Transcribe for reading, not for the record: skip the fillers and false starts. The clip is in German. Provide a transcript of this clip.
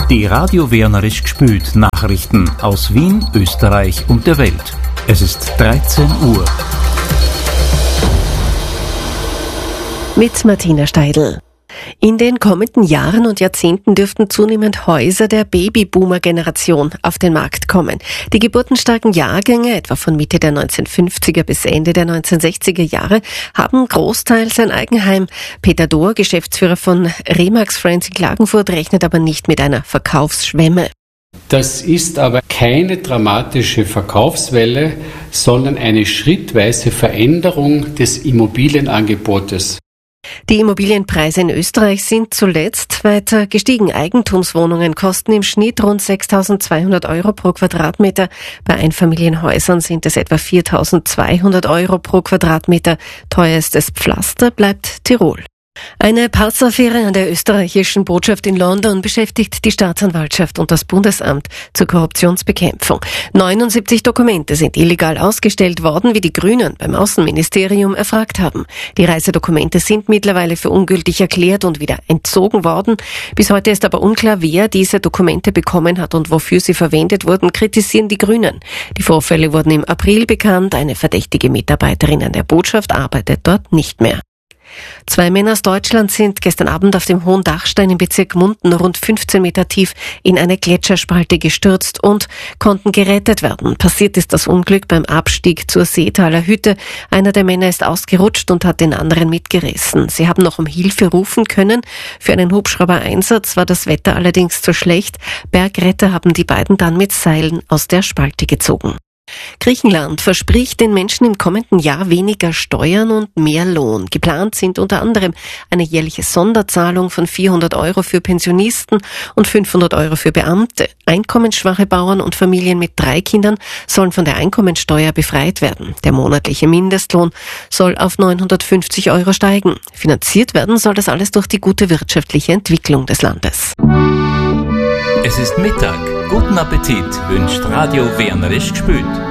Die Radio Wernerisch gspült Nachrichten aus Wien, Österreich und der Welt. Es ist 13 Uhr. Mit Martina Steidl. In den kommenden Jahren und Jahrzehnten dürften zunehmend Häuser der Babyboomer-Generation auf den Markt kommen. Die geburtenstarken Jahrgänge, etwa von Mitte der 1950er bis Ende der 1960er Jahre, haben großteils ein Eigenheim. Peter Dohr, Geschäftsführer von Remax Friends in Klagenfurt, rechnet aber nicht mit einer Verkaufsschwemme. Das ist aber keine dramatische Verkaufswelle, sondern eine schrittweise Veränderung des Immobilienangebotes. Die Immobilienpreise in Österreich sind zuletzt weiter gestiegen. Eigentumswohnungen kosten im Schnitt rund 6.200 Euro pro Quadratmeter. Bei Einfamilienhäusern sind es etwa 4.200 Euro pro Quadratmeter. Teuerstes Pflaster bleibt Tirol. Eine Paarsaffäre an der österreichischen Botschaft in London beschäftigt die Staatsanwaltschaft und das Bundesamt zur Korruptionsbekämpfung. 79 Dokumente sind illegal ausgestellt worden, wie die Grünen beim Außenministerium erfragt haben. Die Reisedokumente sind mittlerweile für ungültig erklärt und wieder entzogen worden. Bis heute ist aber unklar, wer diese Dokumente bekommen hat und wofür sie verwendet wurden, kritisieren die Grünen. Die Vorfälle wurden im April bekannt. Eine verdächtige Mitarbeiterin an der Botschaft arbeitet dort nicht mehr. 2 Männer aus Deutschland sind gestern Abend auf dem Hohen Dachstein im Bezirk Munden rund 15 Meter tief in eine Gletscherspalte gestürzt und konnten gerettet werden. Passiert ist das Unglück beim Abstieg zur Seetaler Hütte. Einer der Männer ist ausgerutscht und hat den anderen mitgerissen. Sie haben noch um Hilfe rufen können. Für einen Hubschrauber-Einsatz war das Wetter allerdings zu schlecht. Bergretter haben die beiden dann mit Seilen aus der Spalte gezogen. Griechenland verspricht den Menschen im kommenden Jahr weniger Steuern und mehr Lohn. Geplant sind unter anderem eine jährliche Sonderzahlung von 400 Euro für Pensionisten und 500 Euro für Beamte. Einkommensschwache Bauern und Familien mit 3 Kindern sollen von der Einkommensteuer befreit werden. Der monatliche Mindestlohn soll auf 950 Euro steigen. Finanziert werden soll das alles durch die gute wirtschaftliche Entwicklung des Landes. Es ist Mittag. Guten Appetit wünscht Radio Wernerisch gspült.